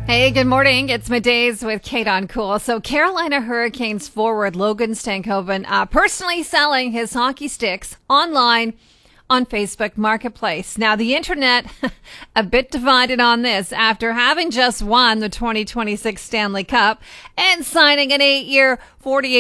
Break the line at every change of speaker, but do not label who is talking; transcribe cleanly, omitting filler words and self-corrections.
Hey, good morning. It's Middays with Kate on Cool. So Carolina Hurricanes forward Logan Stankoven personally selling his hockey sticks online on Facebook Marketplace. Now, the internet a bit divided on this after having just won the 2026 Stanley Cup and signing an 8-year, $48